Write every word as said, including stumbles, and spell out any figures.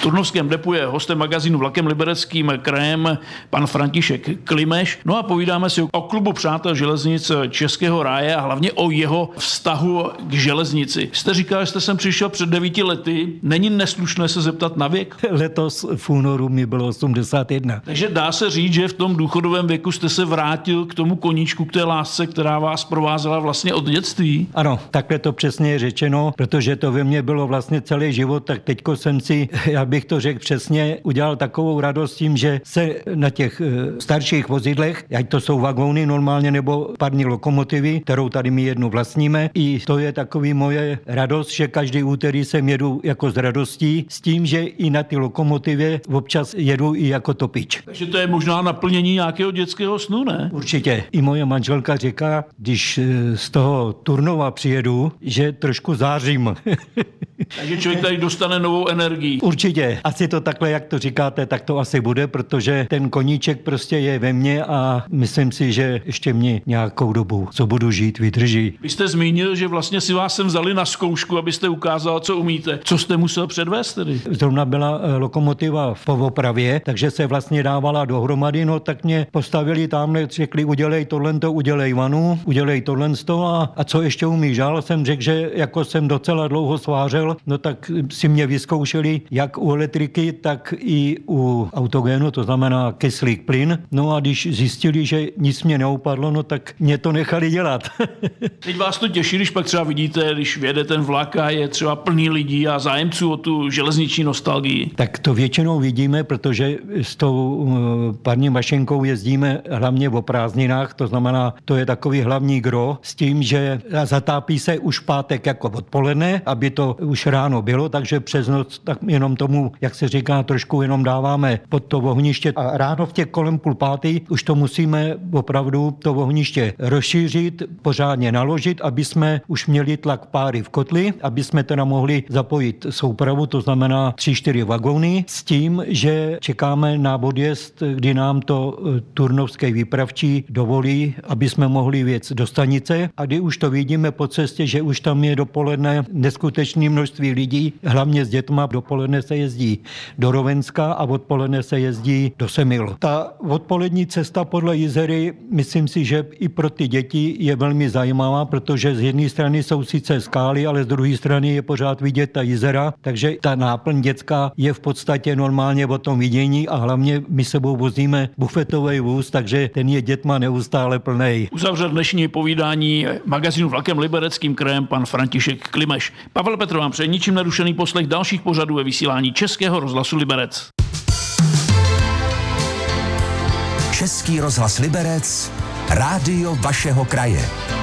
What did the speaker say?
turnovském depu je hostem magazínu Vlakem libereckým krajem pan František Klimeš. No a povídáme si o klubu Přátel železnic Českého ráje a hlavně o jeho vztahu k železnici. Jste říkal, že jste sem přišel před devíti lety. Není neslušné se zeptat na věk? Letos v únoru mi bylo osmdesát jedna. Takže dá se říct, že v tom důchodovém věku jste se vrátil k tomu koníčku, k té lásce, která vás provázela vlastně od dětství? Ano, takhle to přesně je řečeno, protože to ve mně bylo vlastně celý život, tak teďko jsem si, já bych to řekl přesně, udělal takovou radost tím, že se na těch starších vozidlech, ať to jsou vagóny normálně nebo parní lokomotivy, kterou tady my jednu vlastníme, i to je takový moje radost, že každý úterý sem jedu jako s radostí, s tím, že i na ty lokomotivě občas jedu i jako topič. Takže to je možná naplnění nějakého dětského snu, ne? Určitě. I moje manželka říká, když z toho Turnova přijedu, že trošku zářím. Takže člověk tady dostane novou energii. Určitě. Asi to takhle, jak to říkáte, tak to asi bude, protože ten koníček prostě je ve mně a myslím si, že ještě mě nějakou dobu, co budu žít, vydrží. Vy jste zmínil, že vlastně si vás sem vzali na zkoušku, abyste ukázal, co umíte. Co jste musel předvést tedy? Zrovna byla lokomotiva v opravě, takže se vlastně dávala dohromady, no tak mě postavili tamhle, řekli udělej tohleto, udělej vanu, udělej tohleto a, a co ještě umíš. Ale jsem řekl, že jako jsem docela dlouho svářel, no tak si mě vyzkoušeli jak u elektriky, tak i u autogenu, to znamená kyslík plyn. No a když zjistili, že nic mě neupadlo, no tak mě to nechali dělat. Teď vás to těší, když pak třeba vidíte, když vjede ten vlak a je třeba plný lidí a zájemců o tu železniční nostalgii. Tak to většinou vidíme, protože s tou parní mašinkou jezdíme hlavně o prázdninách, to znamená, to je takový hlavní gro s tím, že zatápí se už pátek jako odpoledne, aby to už ráno bylo, takže přes noc tak jenom tomu, jak se říká, trošku jenom dáváme pod to ohniště a ráno v těch kolem půl pátý už to musíme opravdu to ohniště rozšířit, pořádně naložit, aby jsme už měli tlak páry v kotli, aby jsme teda mohli zapojit soupravu, to znamená tři, čtyři vagóny, s tím, že čekáme na odjezd, kdy nám to turnovské výpravčí dovolí, aby jsme mohli vjet do stanice a kdy už to vidíme po cestě, že už tam je dopoledne neskutečné množství lidí, hlavně s dětma. Dopoledne se jezdí do Rovenska a odpoledne se jezdí do Semil. Ta odpolední cesta podle Jizery, myslím si, že i pro ty děti je velmi zajímavá, protože z jedné strany jsou sice skály, ale z druhé strany je pořád vidět ta Jizera, takže ta náplň dětská je v podstatě normálně o tom vidění a hlavně my sebou vozíme bufetový vůz, takže ten je dětma neustále plnej. Uzavřel dnešní povídání magazínu Vlakem libereckým krajem pan František Klimeš. Pavel Petr vám přeje ničím nerušený poslech dalších pořadů ve vysílání Českého rozhlasu Liberec. Český rozhlas Liberec, rádio vašeho kraje.